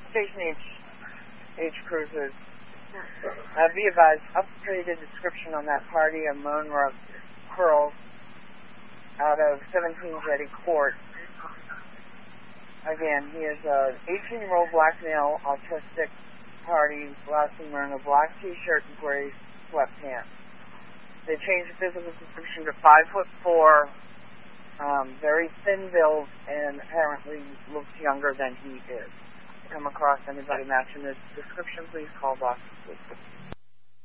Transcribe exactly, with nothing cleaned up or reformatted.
Station H, H Cruisers. Uh, be advised, updated description on that party, a moan rough curls out of seventeen Jetty Court. Again, he is an eighteen-year-old black male, autistic party, last seen wearing a black t-shirt and gray sweatpants. They changed the physical description to five foot four, um, very thin build, and apparently looks younger than he is. Come across anybody matching this description, please call Boston Police.